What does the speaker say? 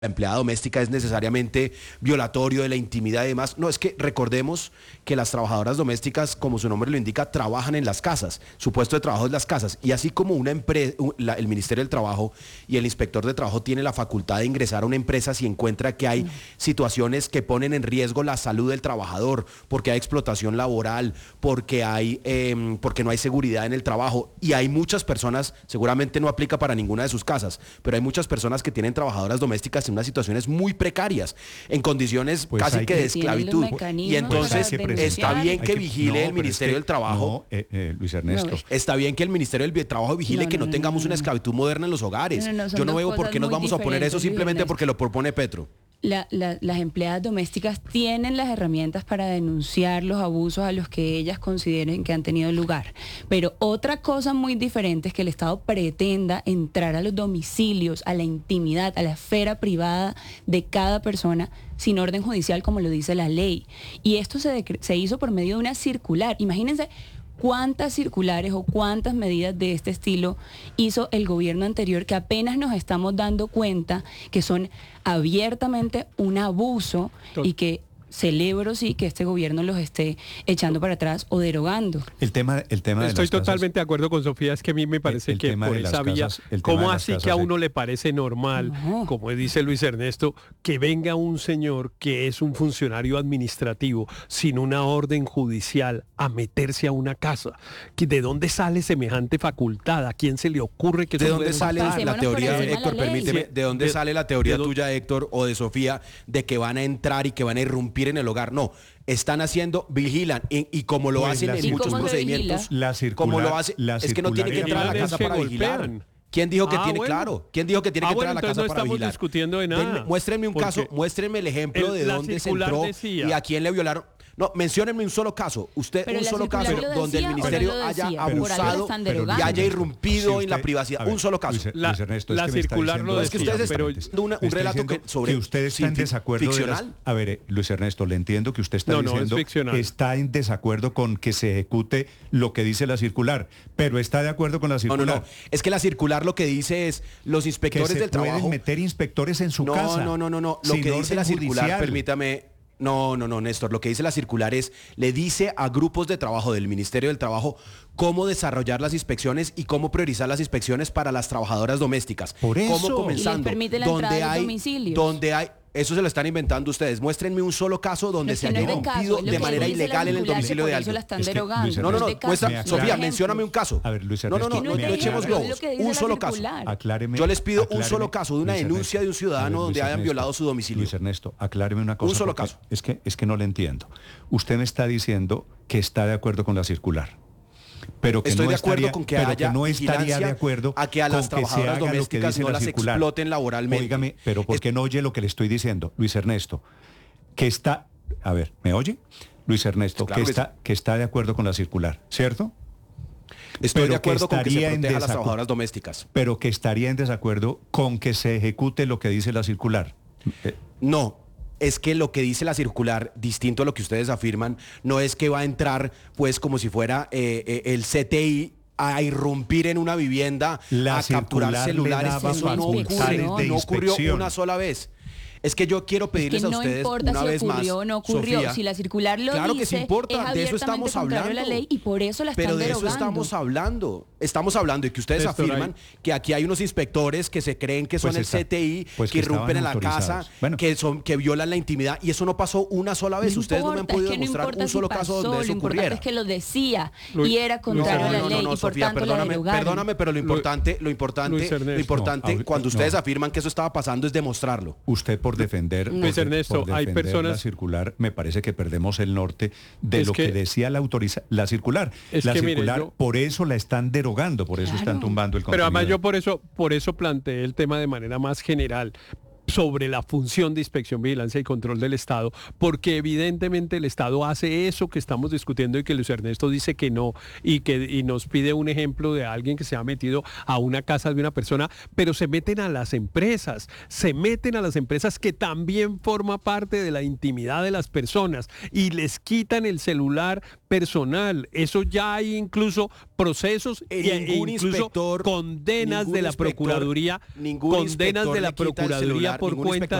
la empleada doméstica es necesariamente violatorio de la intimidad y demás. No, es que recordemos que las trabajadoras domésticas, como su nombre lo indica, trabajan en las casas. Su puesto de trabajo es las casas. Y así como una empresa, el Ministerio del Trabajo y el inspector de trabajo tiene la facultad de ingresar a una empresa si encuentra que hay situaciones que ponen en riesgo la salud del trabajador, porque hay explotación laboral, porque no hay seguridad en el trabajo. Y hay muchas personas, seguramente no aplica para ninguna de sus casas, pero hay muchas personas que tienen trabajadoras domésticas en unas situaciones muy precarias, en condiciones Pues casi que de esclavitud. Y entonces está bien que vigile el Ministerio del Trabajo. Luis Ernesto. Está bien que el Ministerio del Trabajo vigile que no tengamos una esclavitud moderna en los hogares. Yo no veo por qué nos vamos a oponer a eso simplemente porque lo propone Petro. Las empleadas domésticas tienen las herramientas para denunciar los abusos a los que ellas consideren que han tenido lugar. Pero otra cosa muy diferente es que el Estado pretenda entrar a los domicilios, a la intimidad, a la esfera privada de cada persona sin orden judicial, como lo dice la ley. Y esto se hizo por medio de una circular. Imagínense cuántas circulares o cuántas medidas de este estilo hizo el gobierno anterior, que apenas nos estamos dando cuenta que son abiertamente un abuso y que celebro sí que este gobierno los esté echando para atrás o derogando. El tema de Estoy totalmente de acuerdo con Sofía, es que a mí me parece que por esa vía, ¿cómo así que a uno le parece normal, como dice Luis Ernesto, que venga un señor que es un funcionario administrativo sin una orden judicial a meterse a una casa? ¿De dónde sale semejante facultad? ¿A quién se le ocurre que eso ¿De dónde sale la teoría, Héctor? La permíteme, ¿de dónde sale la teoría tuya, Héctor, o de Sofía, de que van a entrar y que van a irrumpir en el hogar? No, están haciendo, vigilan, y como lo hacen en muchos procedimientos, como lo hacen, es que no tienen que entrar a la casa para vigilar. ¿Quién dijo que tiene, claro? ¿Quién dijo que tiene que entrar a la casa para vigilar? No estamos discutiendo de nada. Muéstrenme un caso, muéstrenme el ejemplo de dónde se entró y a quién le violaron. No, menciónenme un solo caso, un solo caso donde el ministerio haya abusado y haya irrumpido en la privacidad. Un solo caso. Luis Ernesto, la circular lo decía, es que ustedes están un relato sobre que usted está en desacuerdo ficcional. A ver, Luis Ernesto, le entiendo que usted está diciendo que está en desacuerdo con que se ejecute lo que dice la circular, pero está de acuerdo con la circular. No, es que la circular lo que dice es los inspectores del trabajo pueden meter inspectores en su casa. No. Lo que dice la circular, permítame. No, Néstor, lo que dice la circular es, le dice a grupos de trabajo del Ministerio del Trabajo cómo desarrollar las inspecciones y cómo priorizar las inspecciones para las trabajadoras domésticas. Por eso. ¿Cómo comenzando? Y les permite la entrada a los domicilios. Donde hay, eso se lo están inventando ustedes. Muéstrenme un solo caso donde se haya irrumpido de manera ilegal en el domicilio de alguien. Sofía, mencióname un caso. A ver, Luis Ernesto. No echemos globos. Un solo caso. Acláreme. Yo les pido un solo caso de una denuncia de un ciudadano donde hayan violado su domicilio. Luis Ernesto, acláreme una cosa. Un solo caso. Es que no le entiendo. Usted me está diciendo que está de acuerdo con la circular. Pero que estoy no de acuerdo estaría, con que pero haya que no estaría de acuerdo a que a las con que se trabajadoras haga lo que domésticas dice no la las circular. exploten laboralmente. Óigame, pero ¿por qué no oye lo que le estoy diciendo, Luis Ernesto? Que está, a ver, ¿me oye? Luis Ernesto, claro que está de acuerdo con la circular, ¿cierto? Estoy de acuerdo con que se proteja a las trabajadoras domésticas. Pero que estaría en desacuerdo con que se ejecute lo que dice la circular. No. Es que lo que dice la circular, distinto a lo que ustedes afirman, no es que va a entrar pues como si fuera el CTI a irrumpir en una vivienda, a capturar celulares. Eso no ocurrió una sola vez. Es que yo quiero pedirles a ustedes una vez más, o no ocurrió, Sofía, si la circular lo claro dice, que sí importa, es de eso estamos hablando. La ley y por eso la están pero de derogando. eso estamos hablando. Estamos hablando de que ustedes afirman que aquí hay unos inspectores que se creen que son el CTI, que irrumpen en la casa, que violan la intimidad, y eso no pasó una sola vez. Ustedes no me han podido demostrar un solo caso donde eso ocurriera. Lo importante es que lo decía y era contrario a la ley y por tanto la derogaron. Perdóname, pero lo importante cuando ustedes afirman que eso estaba pasando es demostrarlo. Usted por defender Luis Ernesto, hay personas... la circular, me parece que perdemos el norte de lo que decía la circular. La circular, por eso la están derogando, por eso están tumbando el contenido. Pero además yo por eso planteé el tema de manera más general sobre la función de inspección, vigilancia y control del Estado, porque evidentemente el Estado hace eso que estamos discutiendo y que Luis Ernesto dice que no, y nos pide un ejemplo de alguien que se ha metido a una casa de una persona, pero se meten a las empresas que también forma parte de la intimidad de las personas y les quitan el celular personal. Eso ya hay incluso procesos e incluso condenas de la Procuraduría, condenas de la Procuraduría por cuenta